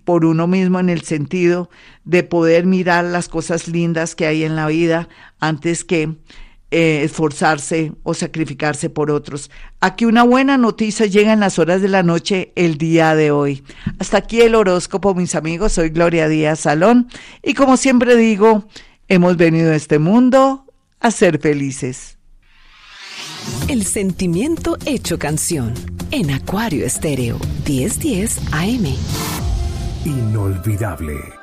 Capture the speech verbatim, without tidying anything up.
por uno mismo en el sentido de poder mirar las cosas lindas que hay en la vida antes que eh, esforzarse o sacrificarse por otros. Aquí una buena noticia llega en las horas de la noche el día de hoy. Hasta aquí el horóscopo, mis amigos. Soy Gloria Díaz Salón y como siempre digo, hemos venido a este mundo a ser felices. El sentimiento hecho canción en Acuario Estéreo diez diez A M. Inolvidable.